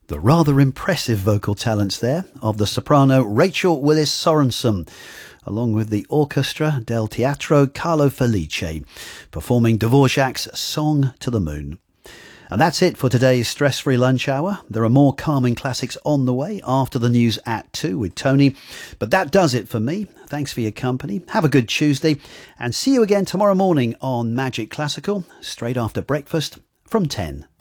The rather impressive vocal talents there of the soprano Rachel Willis Sorensen, along with the Orchestra del Teatro Carlo Felice, performing Dvorak's Song to the Moon. And that's it for today's Stress-Free Lunch Hour. There are more calming classics on the way after the news at 2 with Tony. But that does it for me. Thanks for your company. Have a good Tuesday. And see you again tomorrow morning on Magic Classical, straight after breakfast from 10.